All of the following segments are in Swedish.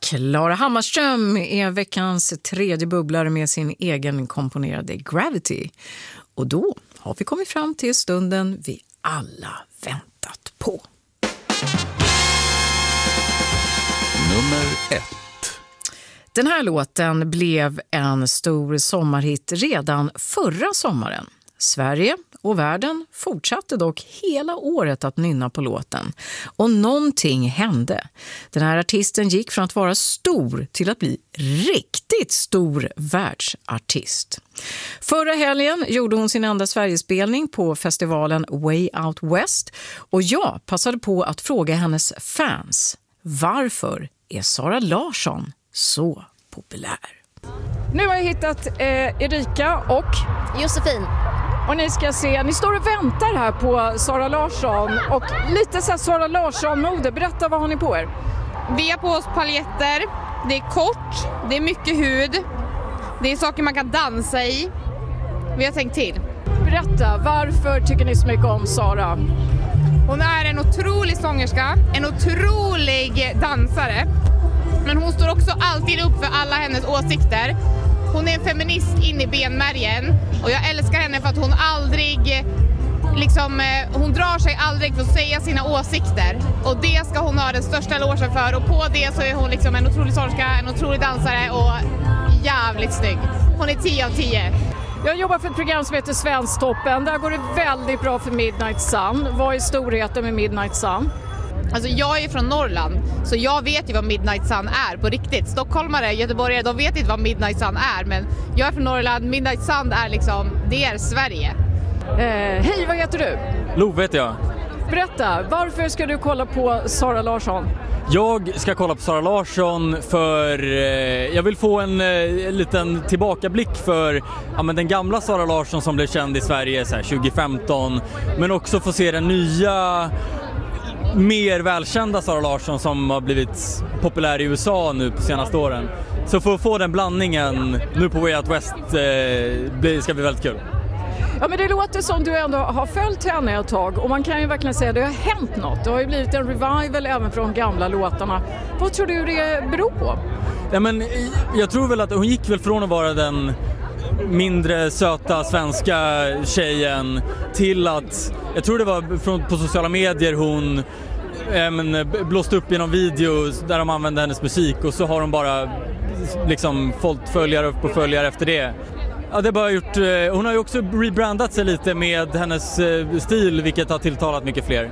Klara Hammarström är veckans tredje bubblare med sin egen komponerade Gravity. Och då har vi kommit fram till stunden vi alla väntat på. Nummer 1. Den här låten blev en stor sommarhit redan förra sommaren. Sverige och världen fortsatte dock hela året att nynna på låten. Och någonting hände. Den här artisten gick från att vara stor till att bli riktigt stor världsartist. Förra helgen gjorde hon sin enda Sverigespelning på festivalen Way Out West. Och jag passade på att fråga hennes fans: varför är Zara Larsson så populär? Nu har jag hittat Erika och Josefin. Och ni ska se, ni står och väntar här på Zara Larsson och lite så här Zara Larsson-mode. Berätta, vad har ni på er? Vi har på oss paljetter, det är kort, det är mycket hud, det är saker man kan dansa i. Vi har tänkt till. Berätta, varför tycker ni så mycket om Zara? Hon är en otrolig sångerska, en otrolig dansare. Men hon står också alltid upp för alla hennes åsikter. Hon är en feminist in i benmärgen och jag älskar henne för att hon aldrig, hon drar sig aldrig för att säga sina åsikter. Och det ska hon ha den största elogen för, och på det så är hon liksom en otrolig sångerska, en otrolig dansare och jävligt snygg. Hon är 10 av 10. Jag jobbar för ett program som heter Svensktoppen. Där går det väldigt bra för Midnight Sun. Vad är storheten med Midnight Sun? Alltså jag är från Norrland, så jag vet ju vad Midnight Sun är på riktigt. Stockholmare, göteborgare, de vet inte vad Midnight Sun är. Men jag är från Norrland, Midnight Sun är det är Sverige. Hej, vad heter du? Love heter jag. Berätta, varför ska du kolla på Zara Larsson? Jag ska kolla på Zara Larsson för jag vill få en liten tillbakablick för den gamla Zara Larsson som blev känd i Sverige så här, 2015. Men också få se den nya, mer välkända Zara Larsson som har blivit populär i USA nu på senaste åren. Så för att få den blandningen nu på Way Out West ska bli väldigt kul. Ja, men det låter som du ändå har följt henne ett tag, och man kan ju verkligen säga att det har hänt något. Det har ju blivit en revival även från de gamla låtarna. Vad tror du det beror på? Ja, men jag tror väl att hon gick väl från att vara den mindre söta svenska tjejen till att, jag tror det var på sociala medier hon blåst upp i någon video där de använde hennes musik, och så har hon bara fått följare upp och följare efter det. Ja, det har bara gjort, hon har ju också rebrandat sig lite med hennes stil, vilket har tilltalat mycket fler.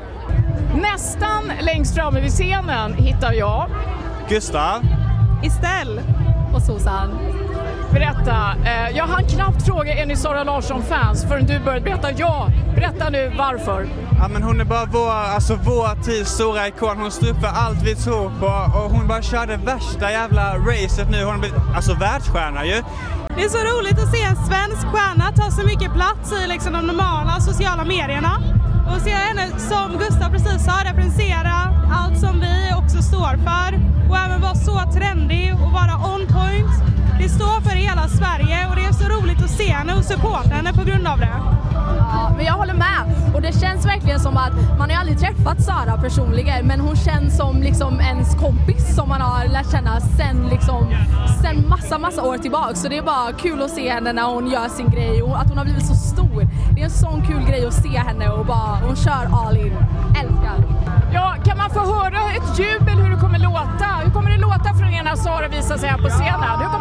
Nästan längst framme vid scenen hittar jag Gustav, Estelle och Susanne. Berätta, jag hann knappt fråga, är ni Zara Larsson-fans förrän du började berätta. Ja, berätta nu varför. Ja, men hon är bara vår tids stora ikon. Hon står upp för allt vi tror på, och hon bara körde värsta jävla racet nu. Hon har blivit världsstjärna ju. Det är så roligt att se en svensk stjärna ta så mycket plats i de normala sociala medierna. Och se henne, som Gustav precis sa, representera allt som vi också står för. Och även vara så trendig och vara on point. Det står för hela Sverige, och det är så roligt att se henne och supporta henne på grund av det. Ja, men jag håller med. Och det känns verkligen som att man har aldrig träffat Zara personligen, men hon känns som ens kompis som man har lärt känna sen massa år tillbaka. Så det är bara kul att se henne när hon gör sin grej, och att hon har blivit så stor. Det är en sån kul grej att se henne, och hon kör all in. Älskar. Ja, kan man få höra ett jubel hur det kommer låta? Hur kommer det låta från er när Zara visar sig här på scenen? Hur kommer